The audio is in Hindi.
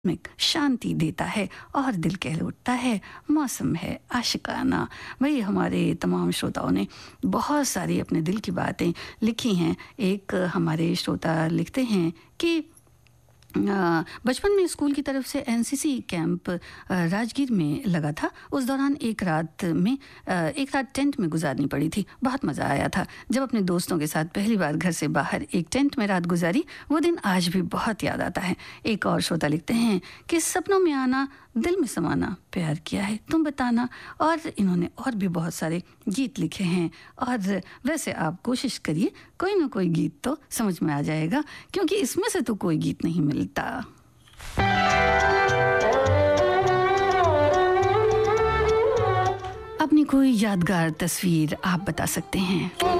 में शांति देता है और दिल कह उठता है मौसम है आशिकाना। वही हमारे तमाम श्रोताओं ने बहुत सारी अपने दिल की बातें लिखी हैं। एक हमारे श्रोता लिखते हैं कि बचपन में स्कूल की तरफ से एनसीसी कैंप राजगीर में लगा था। उस दौरान एक रात टेंट में गुजारनी पड़ी थी। बहुत मज़ा आया था जब अपने दोस्तों के साथ पहली बार घर से बाहर एक टेंट में रात गुजारी। वो दिन आज भी बहुत याद आता है। एक और श्रोता लिखते हैं कि सपनों में आना, दिल में समाना, प्यार किया है तुम बताना। और इन्होंने और भी बहुत सारे गीत लिखे हैं। और वैसे आप कोशिश करिए, कोई ना कोई गीत तो समझ में आ जाएगा, क्योंकि इसमें से तो कोई गीत नहीं मिलता। अपनी कोई यादगार तस्वीर आप बता सकते हैं।